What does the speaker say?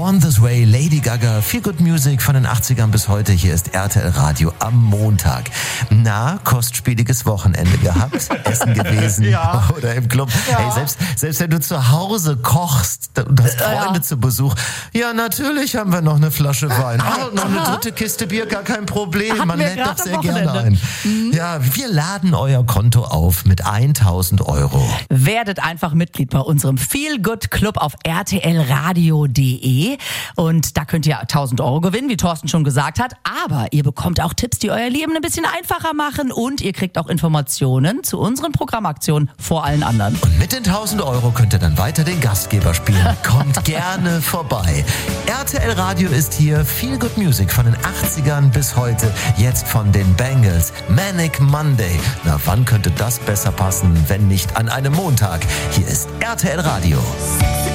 Born This Way, Lady Gaga, Feel Good Music von den 80ern bis heute. Hier ist RTL Radio am Montag. Na, kostspieliges Wochenende gehabt, essen gewesen Ja. oder im Club. Ja. Hey, selbst wenn du zu Hause kochst und hast Freunde zu Besuch, ja, natürlich haben wir noch eine Flasche Wein. Noch eine dritte Kiste Bier, gar kein Problem. Hatten Man wir lädt doch gerade sehr am gerne Wochenende. ein. Ja, wir laden euer Konto auf mit 1.000 Euro. Werdet einfach Mitglied bei unserem Feel Good Club auf rtlradio.de und da könnt ihr 1.000 Euro gewinnen, wie Thorsten schon gesagt hat, aber ihr bekommt auch Tipps, die euer Leben ein bisschen einfacher machen und ihr kriegt auch Informationen zu unseren Programmaktionen vor allen anderen. Und mit den 1.000 Euro könnt ihr dann weiter den Gastgeber spielen. Kommt gerne vorbei. RTL Radio ist hier. Feel Good Music von den 80ern bis heute. Jetzt von den Bangles. Manic Monday. Na, wann könnte das besser passen, wenn nicht an einem Montag? Hier ist RTL Radio.